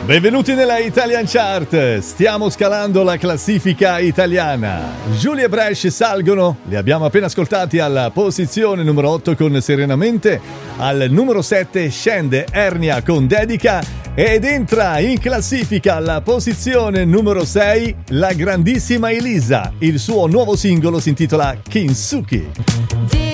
Benvenuti nella Italian Chart, stiamo scalando la classifica italiana. Giulia e Brescia salgono, li abbiamo appena ascoltati alla posizione numero 8 con Serenamente, al numero 7 scende Ernia con Dedica ed entra in classifica alla posizione numero 6 la grandissima Elisa, il suo nuovo singolo si intitola Kinsuki.